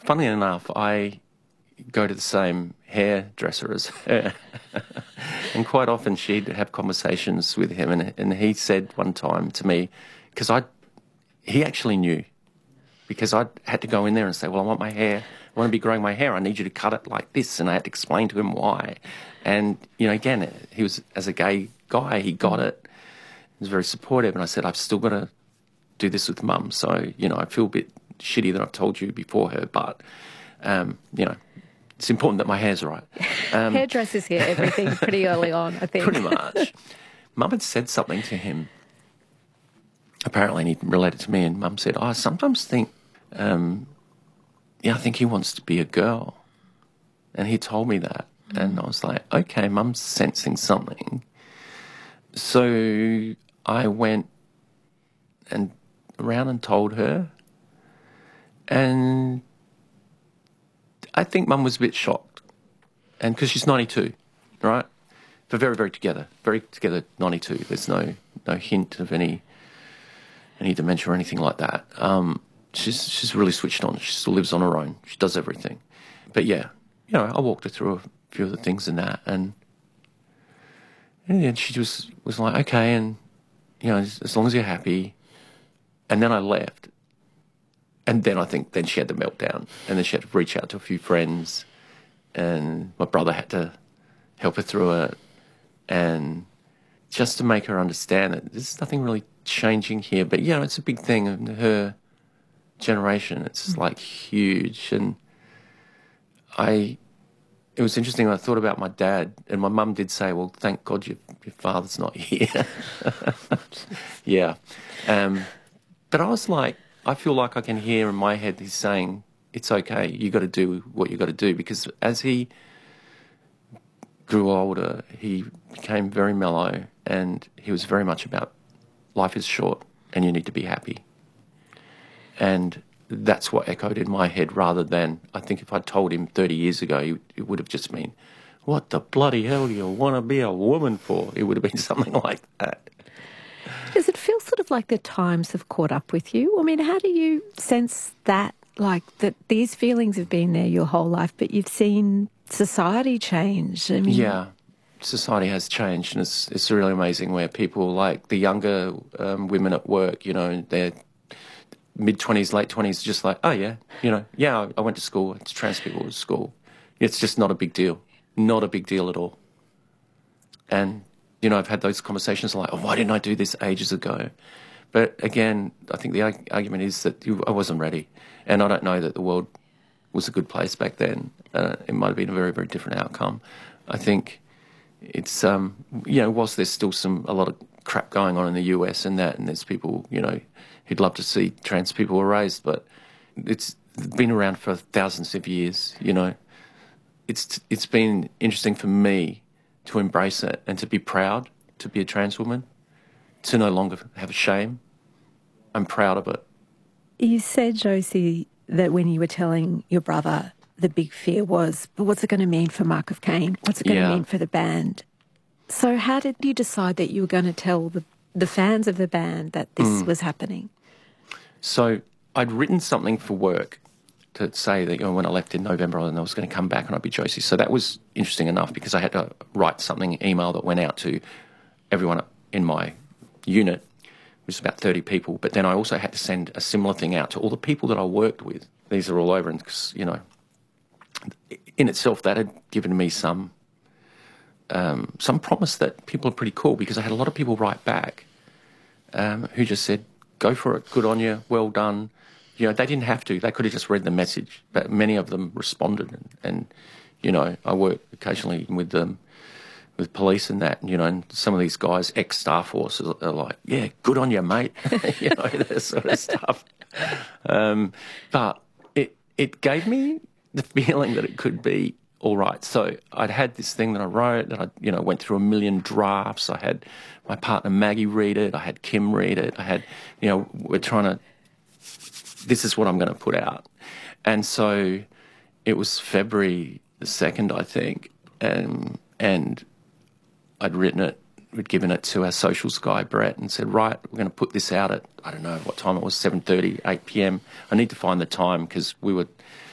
Funnily enough, I go to the same hairdresser as her. And quite often she'd have conversations with him, and he said one time to me, because he actually knew, because I had to go in there and say, well, I want to be growing my hair. I need you to cut it like this. And I had to explain to him why. And, again, he was, as a gay guy, he got it. He was very supportive. And I said, I've still got to do this with Mum. So, I feel a bit shitty that I've told you before her, but, it's important that my hair's right. Hairdressers hear everything pretty early on, I think. Pretty much. Mum had said something to him, apparently, and he related to me, and Mum said, I sometimes think, I think he wants to be a girl. And he told me that. And I was like, okay, Mum's sensing something. So I went around and told her. And I think Mum was a bit shocked. And because she's 92, right? But very, very together. Very together, 92. There's no hint of any dementia or anything like that. She's really switched on. She still lives on her own. She does everything. But yeah, I walked her through a few of the things in that, and in the end she just was like, okay, and as long as you're happy. And then I left, and then I think she had the meltdown, and then she had to reach out to a few friends, and my brother had to help her through it, and just to make her understand that there's nothing really changing here. But it's a big thing in her generation. It's like huge. And it was interesting when I thought about my dad, and my mum did say, well, thank God your father's not here. Yeah. But I was like, I feel like I can hear in my head he's saying, it's okay, you got to do what you got to do. Because as he grew older, he became very mellow, and he was very much about life is short and you need to be happy. And that's what echoed in my head, rather than, I think if I told him 30 years ago, it would have just been, what the bloody hell do you want to be a woman for? It would have been something like that. Does it feel sort of like the times have caught up with you? I mean, how do you sense that, like that these feelings have been there your whole life, but you've seen society change? I mean, yeah, society has changed, and it's really amazing where people like the younger women at work, they're mid-20s, late 20s, just like, oh yeah, I went to school, it's trans people to school. It's just not a big deal. Not a big deal at all. And, I've had those conversations like, oh, why didn't I do this ages ago? But again, I think the argument is that I wasn't ready. And I don't know that the world was a good place back then. It might have been a very, very different outcome. I think it's, whilst there's still a lot of crap going on in the US and there's people, who'd love to see trans people erased, but it's been around for thousands of years, It's been interesting for me to embrace it and to be proud to be a trans woman, to no longer have shame. I'm proud of it. You said, Josie, that when you were telling your brother, the big fear was, but what's it going to mean for Mark of Cain? What's it going to mean for the band? So how did you decide that you were going to tell the fans of the band that this was happening? So I'd written something for work to say that when I left in November, I was going to come back and I'd be Josie. So that was interesting enough, because I had to write something, email that went out to everyone in my unit, which is about 30 people. But then I also had to send a similar thing out to all the people that I worked with. These are all over, and because, in itself, that had given me some promise that people are pretty cool, because I had a lot of people write back who just said, go for it, good on you, well done. They didn't have to. They could have just read the message, but many of them responded. And I work occasionally with police and that, and some of these guys, ex-Star Force, are like, yeah, good on you, mate, that sort of stuff. But it gave me the feeling that it could be all right. So I'd had this thing that I wrote, that I went through a million drafts. I had my partner Maggie read it. I had Kim read it. I had, we're trying to, this is what I'm going to put out. And so it was February the 2nd, I think, and I'd written it, we'd given it to our socials guy, Brett, and said, right, we're going to put this out at, I don't know what time it was, 7:30, 8 p.m. I need to find the time, because we were